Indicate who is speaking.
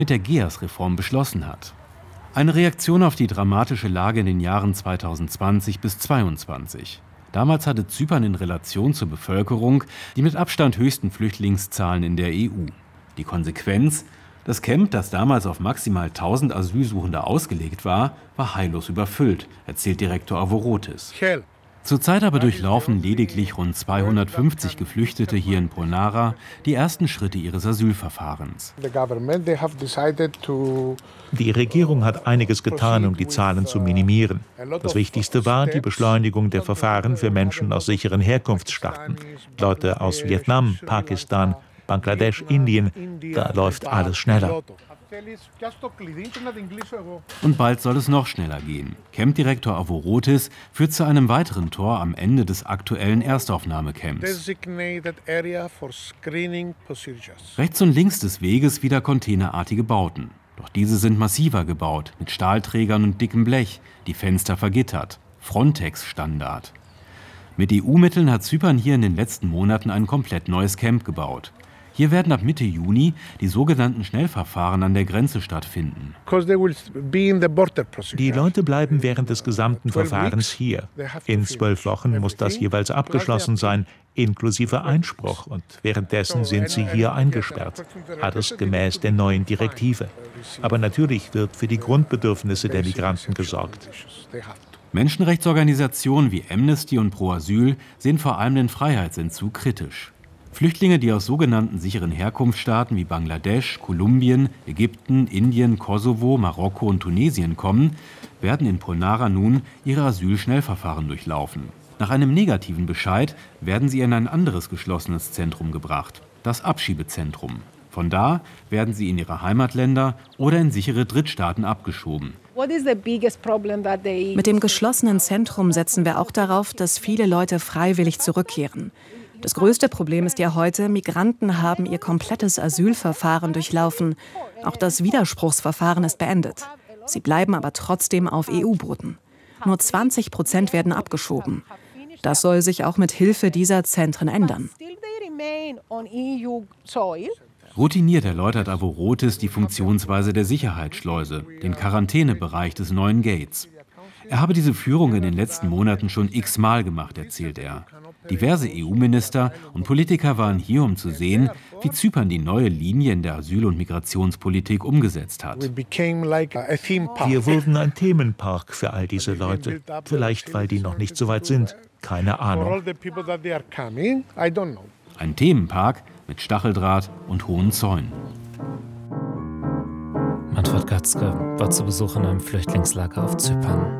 Speaker 1: mit der GEAS-Reform beschlossen hat. Eine Reaktion auf die dramatische Lage in den Jahren 2020 bis 2022. Damals hatte Zypern in Relation zur Bevölkerung die mit Abstand höchsten Flüchtlingszahlen in der EU. Die Konsequenz: Das Camp, das damals auf maximal 1000 Asylsuchende ausgelegt war, war heillos überfüllt, erzählt Direktor Avorotis. Zurzeit aber durchlaufen lediglich rund 250 Geflüchtete hier in Polnara die ersten Schritte ihres Asylverfahrens.
Speaker 2: Die Regierung hat einiges getan, um die Zahlen zu minimieren. Das Wichtigste war die Beschleunigung der Verfahren für Menschen aus sicheren Herkunftsstaaten. Leute aus Vietnam, Pakistan, Bangladesch, Indien, da läuft alles schneller.
Speaker 1: Und bald soll es noch schneller gehen. Campdirektor Avorotis führt zu einem weiteren Tor am Ende des aktuellen Erstaufnahmecamps. Rechts und links des Weges wieder containerartige Bauten. Doch diese sind massiver gebaut, mit Stahlträgern und dickem Blech, die Fenster vergittert. Frontex-Standard. Mit EU-Mitteln hat Zypern hier in den letzten Monaten ein komplett neues Camp gebaut. Hier werden ab Mitte Juni die sogenannten Schnellverfahren an der Grenze stattfinden.
Speaker 2: Die Leute bleiben während des gesamten Verfahrens hier. In 12 Wochen muss das jeweils abgeschlossen sein, inklusive Einspruch. Und währenddessen sind sie hier eingesperrt. Alles gemäß der neuen Direktive. Aber natürlich wird für die Grundbedürfnisse der Migranten gesorgt.
Speaker 1: Menschenrechtsorganisationen wie Amnesty und Pro Asyl sehen vor allem den Freiheitsentzug kritisch. Flüchtlinge, die aus sogenannten sicheren Herkunftsstaaten wie Bangladesch, Kolumbien, Ägypten, Indien, Kosovo, Marokko und Tunesien kommen, werden in Polnara nun ihre Asylschnellverfahren durchlaufen. Nach einem negativen Bescheid werden sie in ein anderes geschlossenes Zentrum gebracht, das Abschiebezentrum. Von da werden sie in ihre Heimatländer oder in sichere Drittstaaten abgeschoben.
Speaker 3: Mit dem geschlossenen Zentrum setzen wir auch darauf, dass viele Leute freiwillig zurückkehren. Das größte Problem ist ja heute, Migranten haben ihr komplettes Asylverfahren durchlaufen. Auch das Widerspruchsverfahren ist beendet. Sie bleiben aber trotzdem auf EU-Boden. Nur 20% werden abgeschoben. Das soll sich auch mit Hilfe dieser Zentren ändern.
Speaker 1: Routiniert erläutert Avorotis die Funktionsweise der Sicherheitsschleuse, den Quarantänebereich des neuen Gates. Er habe diese Führung in den letzten Monaten schon x-mal gemacht, erzählt er. Diverse EU-Minister und Politiker waren hier, um zu sehen, wie Zypern die neue Linie in der Asyl- und Migrationspolitik umgesetzt hat.
Speaker 2: Wir wurden ein Themenpark für all diese Leute. Vielleicht, weil die noch nicht so weit sind. Keine Ahnung.
Speaker 1: Ein Themenpark mit Stacheldraht und hohen Zäunen.
Speaker 4: Manfred Götzke war zu Besuch in einem Flüchtlingslager auf Zypern.